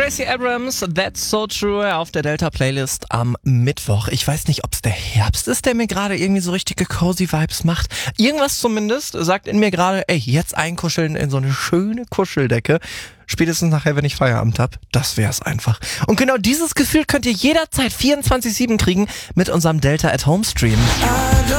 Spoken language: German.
Stacey Abrams, That's So True auf der Delta-Playlist am Mittwoch. Ich weiß nicht, ob es der Herbst ist, der mir gerade irgendwie so richtige cozy Vibes macht. Irgendwas zumindest sagt in mir gerade, ey, jetzt einkuscheln in so eine schöne Kuscheldecke. Spätestens nachher, wenn ich Feierabend hab, das wär's einfach. Und genau dieses Gefühl könnt ihr jederzeit 24/7 kriegen mit unserem Delta at Home Stream.